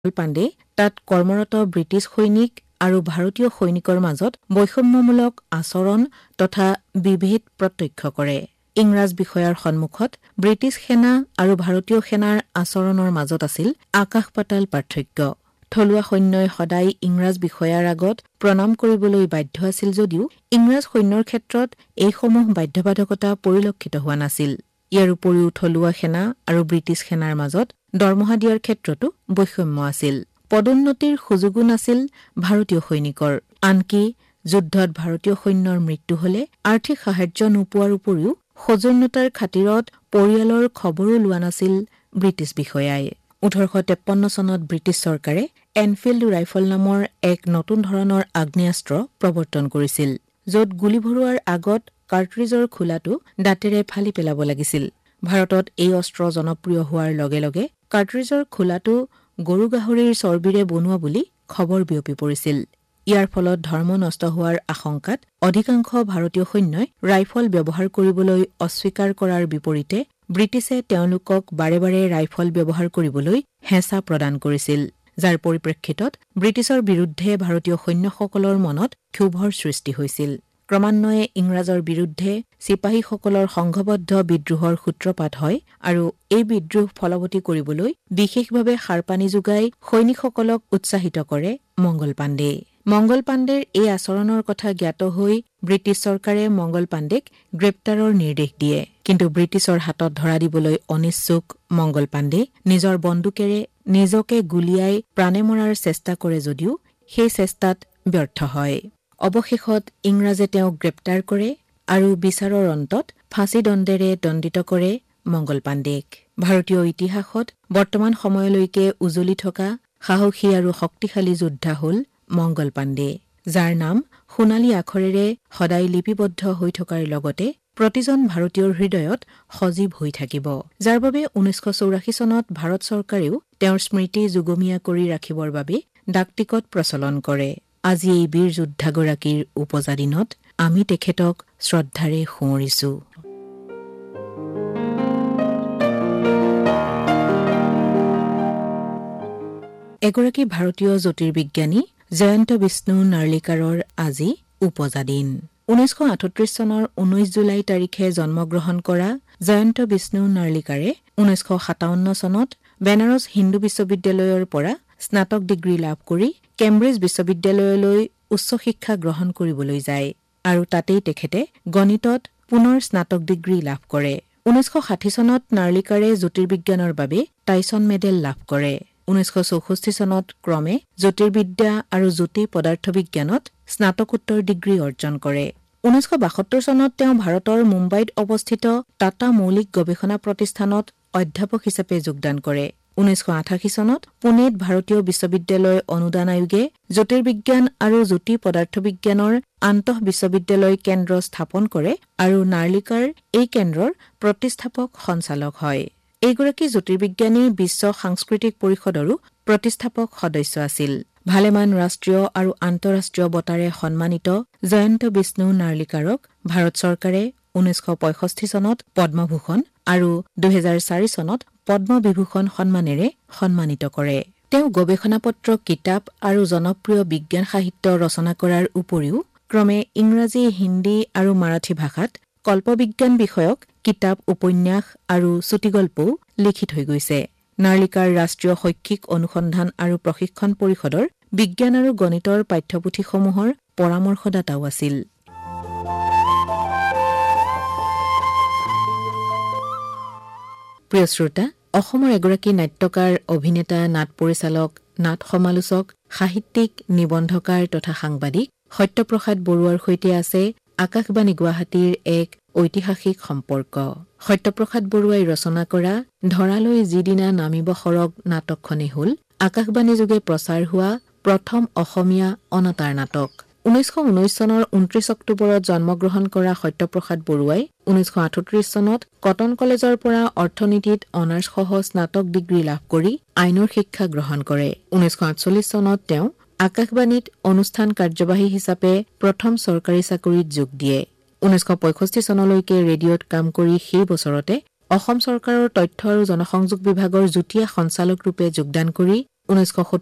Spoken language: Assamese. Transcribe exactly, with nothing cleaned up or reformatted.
পাণ্ডে তাত কৰ্মৰত ব্ৰিটিছ সৈনিক আৰু ভাৰতীয় সৈনিকৰ মাজত বৈষম্যমূলক আচৰণ তথা বিভেদ প্ৰত্যক্ষ কৰে। ইংৰাজ বিষয়াৰ সন্মুখত ব্ৰিটিছ সেনা আৰু ভাৰতীয় সেনাৰ আচৰণৰ মাজত আছিল আকাশ পাতাল পাৰ্থক্য। থলুৱা সৈন্যই সদায় ইংৰাজ বিষয়াৰ আগত প্ৰণাম কৰিবলৈ বাধ্য আছিল যদিও ইংৰাজ সৈন্যৰ ক্ষেত্ৰত এইসমূহ বাধ্যবাধকতা পৰিলক্ষিত হোৱা নাছিল। ইয়াৰ উপৰিও থলুৱা সেনা আৰু ব্ৰিটিছ সেনাৰ মাজত দৰমহা দিয়াৰ ক্ষেত্ৰতো বৈষম্য আছিল। পদোন্নতিৰ সুযোগো নাছিল ভাৰতীয় সৈনিকৰ। আনকি যুদ্ধত ভাৰতীয় সৈন্যৰ মৃত্যু হলে আৰ্থিক সাহায্য নোপোৱাৰ উপৰিও সৌজন্যতাৰ খাতিৰত পৰিয়ালৰ খবৰো লোৱা নাছিল ব্ৰিটিছ বিষয়াই। ওঠৰশ তেপন্ন চনত ব্ৰিটিছ চৰকাৰে এনফিল্ড ৰাইফল নামৰ এক নতুন ধৰণৰ আগ্নেয়াস্ত্ৰ প্ৰৱৰ্তন কৰিছিল, য'ত গুলী ভৰোৱাৰ আগত কাৰ্ট্ৰিজৰ খোলাটো দাঁতেৰে ফালি পেলাব লাগিছিল। ভাৰতত এই অস্ত্ৰ জনপ্ৰিয় হোৱাৰ লগে লগে কাৰ্ট্ৰিজৰ খোলাটো গৰু গাহৰিৰ চৰ্বিৰে বনোৱা বুলি খবৰ বিয়পি পৰিছিল। ইয়াৰ ফলত ধৰ্ম নষ্ট হোৱাৰ আশংকাত অধিকাংশ ভাৰতীয় সৈন্যই ৰাইফল ব্যৱহাৰ কৰিবলৈ অস্বীকাৰ কৰাৰ বিপৰীতে ব্ৰিটিছে তেওঁলোকক বাৰে বাৰে ৰাইফল ব্যৱহাৰ কৰিবলৈ হেঁচা প্ৰদান কৰিছিল, যাৰ পৰিপ্ৰেক্ষিতত ব্ৰিটিছৰ বিৰুদ্ধে ভাৰতীয় সৈন্যসকলৰ মনত ক্ষোভৰ সৃষ্টি হৈছিল। ক্ৰমান্বয়ে ইংৰাজৰ বিৰুদ্ধে চিপাহীসকলৰ সংঘবদ্ধ বিদ্ৰোহৰ সূত্ৰপাত হয় আৰু এই বিদ্ৰোহ ফলৱতী কৰিবলৈ বিশেষভাৱে সাৰপানী যোগাই সৈনিকসকলক উৎসাহিত কৰে মংগল পাণ্ডে। মংগল পাণ্ডেৰ এই আচৰণৰ কথা জ্ঞাত হৈ ব্ৰিটিছ চৰকাৰে মংগল পাণ্ডেক গ্ৰেপ্তাৰৰ নিৰ্দেশ দিয়ে। কিন্তু ব্ৰিটিছৰ হাতত ধৰা দিবলৈ অনিচ্ছুক মংগল পাণ্ডে নিজৰ বন্দুকেৰে নিজকে গুলীয়াই প্ৰাণে মৰাৰ চেষ্টা কৰে যদিও সেই চেষ্টাত ব্যৰ্থ হয়। অৱশেষত ইংৰাজে তেওঁক গ্ৰেপ্তাৰ কৰে আৰু বিচাৰৰ অন্তত ফাঁচীদণ্ডেৰে দণ্ডিত কৰে মংগল পাণ্ডেক। ভাৰতীয় ইতিহাসত বৰ্তমান সময়লৈকে উজলি থকা সাহসী আৰু শক্তিশালী যোদ্ধা হ'ল মংগল পাণ্ডে, যাৰ নাম সোণালী আখৰেৰে সদায় লিপিবদ্ধ হৈ থকাৰ লগতে প্ৰতিজন ভাৰতীয়ৰ হৃদয়ত সজীৱ হৈ থাকিব, যাৰ বাবে ঊনৈছশ চৌৰাশী চনত ভাৰত চৰকাৰেও তেওঁৰ স্মৃতি যুগমীয়া কৰি ৰাখিবৰ বাবে ডাকটিকট প্ৰচলন কৰে। আজি এই বীৰ যোদ্ধাগৰাকীৰ উপজা দিনত আমি তেখেতক শ্ৰদ্ধাৰে সুঁৱৰিছো। এগৰাকী ভাৰতীয় জ্যোতিৰ্বিজ্ঞানী জয়ন্ত বিষ্ণু নাৰ্লিকাৰৰ আজি উপজা দিন। ঊনৈছশ আঠত্ৰিশ চনৰ ঊনৈশ জুলাই তাৰিখে জন্মগ্ৰহণ কৰা জয়ন্ত বিষ্ণু নাৰ্লিকাৰে ঊনৈছশ সাতাৱন্ন চনত বেনাৰস হিন্দু বিশ্ববিদ্যালয়ৰ পৰা স্নাতক ডিগ্ৰী লাভ কৰি কেম্ব্ৰিজ বিশ্ববিদ্যালয়লৈ উচ্চ শিক্ষা গ্ৰহণ কৰিবলৈ যায় আৰু তাতেই তেখেতে গণিতত পুনৰ স্নাতক ডিগ্ৰী লাভ কৰে। ঊনৈছশ ষাঠি চনত নাৰ্লিকাৰে জ্যোতিৰ্বিজ্ঞানৰ বাবে টাইছন মেডেল লাভ কৰে। ঊনৈছশ চৌষষ্ঠি চনত ক্ৰমে জ্যোতিৰ্বিদ্যা আৰু জ্যোতি পদাৰ্থ বিজ্ঞানত স্নাতকোত্তৰ ডিগ্ৰী অৰ্জন কৰে। ঊনৈছশ বাসত্তৰ চনত তেওঁ ভাৰতৰ মুম্বাইত অৱস্থিত টাটা মৌলিক গৱেষণা প্ৰতিষ্ঠানত অধ্যাপক হিচাপে যোগদান কৰে। ঊনৈছশ আঠাশী চনত পুনেত ভাৰতীয় বিশ্ববিদ্যালয় অনুদান আয়োগে জ্যোতিৰ্বিজ্ঞান আৰু জ্যোতি পদাৰ্থ বিজ্ঞানৰ আন্তঃ বিশ্ববিদ্যালয় কেন্দ্ৰ স্থাপন কৰে আৰু নাৰ্লিকাৰ এই কেন্দ্ৰৰ প্ৰতিষ্ঠাপক সঞ্চালক হয়। এইগৰাকী জ্যোতিৰ্বিজ্ঞানী বিশ্ব সাংস্কৃতিক পৰিষদৰো প্ৰতিষ্ঠাপক সদস্য আছিল। ভালেমান ৰাষ্ট্ৰীয় আৰু আন্তঃৰাষ্ট্ৰীয় বঁটাৰে সন্মানিত জয়ন্ত বিষ্ণু নাৰ্লিকাৰক ভাৰত চৰকাৰে ঊনৈছশ পঁয়ষষ্ঠি চনত পদ্মভূষণ আৰু দুহেজাৰ চাৰি চনত পদ্মবিভূষণ সন্মানেৰে সন্মানিত কৰে। তেওঁ গৱেষণা পত্ৰ, কিতাপ আৰু জনপ্ৰিয় বিজ্ঞান সাহিত্য ৰচনা কৰাৰ উপৰিও ক্ৰমে ইংৰাজী, হিন্দী আৰু মাৰাঠী ভাষাত কল্পবিজ্ঞান বিষয়ক কিতাপ, উপন্যাস আৰু চুটিগল্পও লিখি থৈ গৈছে। নাৰ্লিকাৰ ৰাষ্ট্ৰীয় শৈক্ষিক অনুসন্ধান আৰু প্ৰশিক্ষণ পৰিষদৰ বিজ্ঞান আৰু গণিতৰ পাঠ্যপুথিসমূহৰ পৰামৰ্শদাতাও আছিল। প্ৰিয় শ্ৰোতা, অসমৰ এগৰাকী নাট্যকাৰ, অভিনেতা, নাট পৰিচালক, নাট সমালোচক, সাহিত্যিক, নিবন্ধকাৰ তথা সাংবাদিক সত্যপ্ৰসাদ বৰুৱাৰ সৈতে আছে আকাশবাণী গুৱাহাটীৰ এক ঐতিহাসিক সম্পৰ্ক। সত্যপ্ৰসাদ বৰুৱাই ৰচনা কৰা ধৰালৈ যিদিনা নামিব সৰগ নাটকখনেই হ'ল আকাশবাণী যোগে প্ৰচাৰ হোৱা প্ৰথম অসমীয়া অনাতাঁৰ নাটক। ঊনৈছশ ঊনৈশ চনৰ ঊনত্ৰিশ অক্টোবৰত জন্মগ্ৰহণ কৰা সত্যপ্ৰসাদ বৰুৱাই ঊনৈছশ আঠত্ৰিশ চনত কটন কলেজৰ পৰা অৰ্থনীতিত অনাৰ্ছসহ স্নাতক ডিগ্ৰী লাভ কৰি আইনৰ শিক্ষা গ্ৰহণ কৰে। ঊনৈছশ আঠচল্লিশ চনত তেওঁ আকাশবাণীত অনুষ্ঠান কাৰ্যবাহী হিচাপে প্ৰথম চৰকাৰী চাকৰিত যোগ দিয়ে। ঊনৈছশ পঁয়ষষ্ঠি চনলৈকে ৰেডিঅ'ত কাম কৰি সেই বছৰতে অসম চৰকাৰৰ তথ্য আৰু জনসংযোগ বিভাগৰ যুটীয়া সঞ্চালক ৰূপে যোগদান কৰি ঊনৈছশ